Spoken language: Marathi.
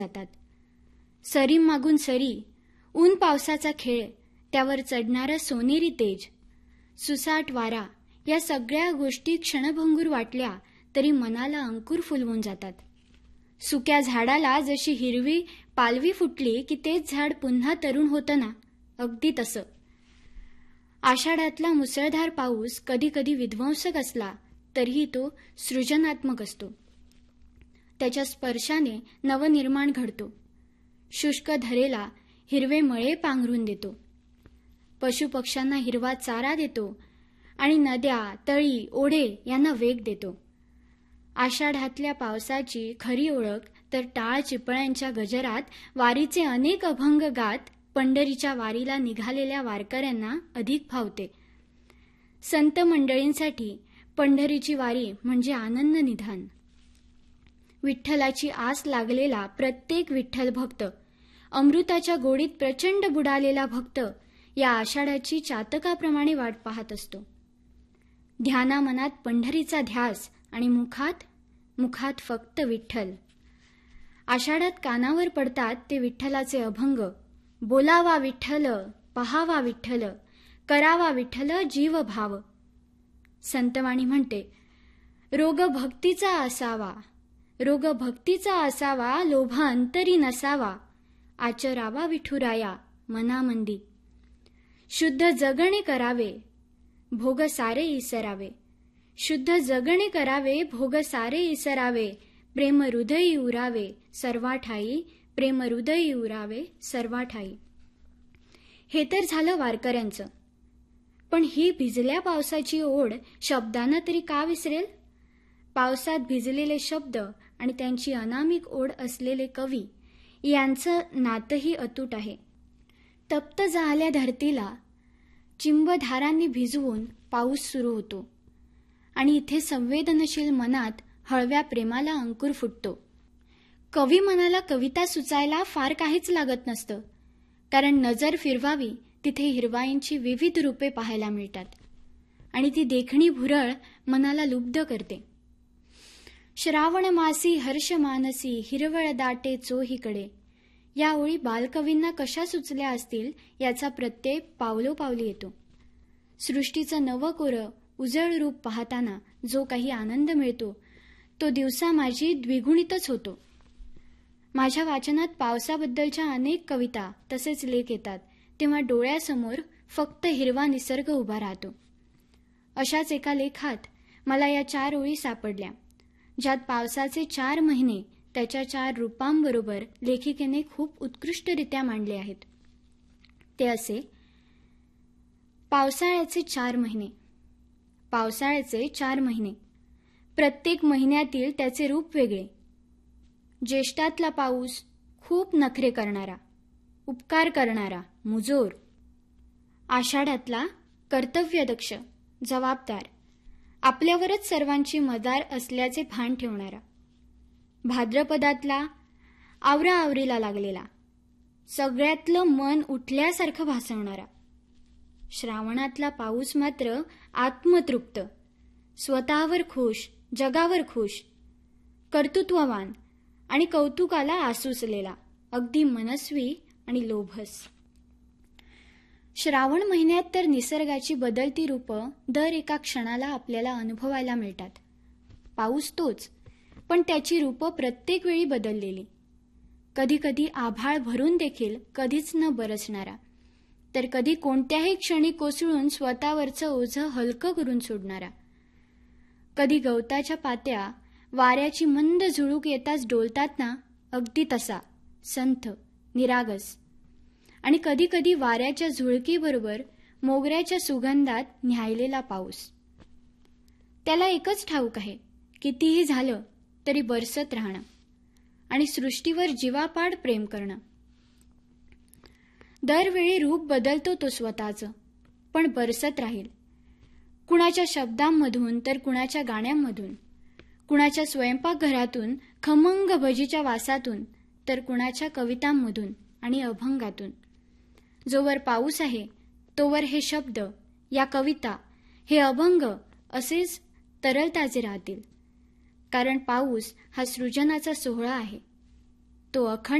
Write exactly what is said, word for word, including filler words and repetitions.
जातात. सरी मागून सरी, ऊन पावसाचा खेळ, त्यावर चढणारं सोनेरी तेज, सुसाट वारा, या सगळ्या गोष्टी क्षणभंगूर वाटल्या तरी मनाला अंकुर फुलवून जातात. सुक्या झाडाला जशी हिरवी पालवी फुटली की तेच झाड पुन्हा तरुण होतं ना, अगदी तसं. आषाढातला मुसळधार पाऊस कधी कधी विध्वंसक असला तरीही तो सृजनात्मक असतो. त्याच्या स्पर्शाने नवनिर्माण घडतो. शुष्क धरेला हिरवे मळे पांघरून देतो, पशुपक्ष्यांना हिरवा चारा देतो आणि नद्या, तळी, ओढे यांना वेग देतो. आषाढातल्या पावसाची खरी ओळख तर टाळ चिपळ्यांच्या गजरात वारीचे अनेक अभंग गात पंढरीच्या वारीला निघालेल्या वारकऱ्यांना अधिक भावते. संत मंडळींसाठी पंढरीची वारी म्हणजे आनंद निधान. विठ्ठलाची आस लागलेला प्रत्येक विठ्ठल भक्त, अमृताच्या गोडीत प्रचंड बुडालेला भक्त या आषाढाची चातकाप्रमाणे वाट पाहत असतो. ध्यानामनात पंढरीचा ध्यास आणि मुखात मुखात फक्त विठ्ठल. आषाढात कानावर पडतात ते विठ्ठलाचे अभंग. बोलावा विठ्ठल, पहावा विठ्ठल, करावा विठ्ठल जीव भाव. संतवाणी म्हणते, रोग भक्तीचा असावा, रोग भक्तीचा असावा, लोभ अंतरी नसावा, आचरावा विठुराया मनामंदी. शुद्ध जगणे करावे, भोग सारे इसरावे, शुद्ध जगणे करावे, भोग सारे इसरावे, प्रेम हृदयी उरावे सर्वाठाई, प्रेम हृदयी उरावे सर्वाठाई. हे तर झालं वारकऱ्यांचं. पण ही भिजल्या पावसाची ओढ शब्दांना तरी का विसरेल? पावसात भिजलेले शब्द आणि त्यांची अनामिक ओढ असलेले कवी यांचं नातंही अतूट आहे. तप्त झाल्या धरतीला चिंबधारांनी भिजवून पाऊस सुरू होतो आणि इथे संवेदनशील मनात हळव्या प्रेमाला अंकुर फुटतो. कवी मनाला कविता सुचायला फार काहीच लागत नसतं, कारण नजर फिरवावी तिथे हिरवाईंची विविध रूपे पाहायला मिळतात आणि ती देखणी भुरळ मनाला लुब्ध करते. श्रावण मासी हर्ष मानसी, हिरवळ दाटे चोहीकडे, या ओळी बालकवींना कशा सुचल्या असतील याचा प्रत्यय पावलोपावली येतो. सृष्टीचं नवकोरं उजळ रूप पाहताना जो काही आनंद मिळतो तो दिवसा माझी द्विगुणितच होतो. माझ्या वाचनात पावसाबद्दलच्या अनेक कविता तसेच लेख येतात तेव्हा डोळ्यासमोर फक्त हिरवा निसर्ग उभा राहतो. अशाच एका लेखात मला या चार ओळी सापडल्या ज्यात पावसाचे चार महिने त्याच्या चार रूपांबरोबर लेखिकेने खूप उत्कृष्टरित्या मांडले आहेत. ते असे: पावसाळ्याचे चार महिने. पावसाळ्याचे चार महिने, प्रत्येक महिन्यातील त्याचे रूप वेगळे. ज्येष्ठातला पाऊस खूप नखरे करणारा, उपकार करणारा, मुजोर. आषाढातला कर्तव्यदक्ष, जबाबदार, आपल्यावरच सर्वांची मदार असल्याचे भान ठेवणारा. भाद्रपदातला आवराआवरीला लागलेला, सगळ्यातलं मन उठल्यासारखं भासवणारा. श्रावणातला पाऊस मात्र आत्मतृप्त, स्वतःवर खुश, जगावर खुश, कर्तृत्ववान आणि कौतुकाला आसुसलेला, अगदी मनस्वी आणि लोभस. श्रावण महिन्यात तर निसर्गाची बदलती रूपं दर एका क्षणाला आपल्याला अनुभवायला मिळतात. पाऊस तोच, पण त्याची रूपं प्रत्येक वेळी बदललेली. कधी कधी आभाळ भरून देखील कधीच न बरसणारा, तर कधी कोणत्याही क्षणी कोसळून स्वतःवरचं ओझं हलकं करून सोडणारा. कधी गवताच्या पात्या वाऱ्याची मंद झुळूक येताच डोलतात ना, अगदी तसा संथ, निरागस. आणि कधी कधी वाऱ्याच्या झुळकीबरोबर मोगऱ्याच्या सुगंधात न्यायलेला पाऊस. त्याला एकच ठाऊक आहे, कितीही झालं तरी बरसत राहणं आणि सृष्टीवर जीवापाड प्रेम करणं. दरवेळी रूप बदलतो तो स्वतःचं, पण बरसत राहील. कुणाच्या शब्दांमधून तर कुणाच्या गाण्यांमधून, कुणाच्या स्वयंपाकघरातून खमंग भजीच्या वासातून तर कुणाच्या कवितांमधून आणि अभंगातून. जोवर पाऊस आहे तोवर हे शब्द, या कविता, हे अभंग असेच तरलताजे राहतील, कारण पाऊस हा सृजनाचा सोहळा आहे. तो अखंड